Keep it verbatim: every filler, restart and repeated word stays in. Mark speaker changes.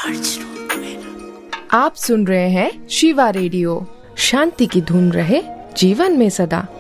Speaker 1: आप सुन रहे हैं शिवा रेडियो। शांति की धुन रहे जीवन में सदा।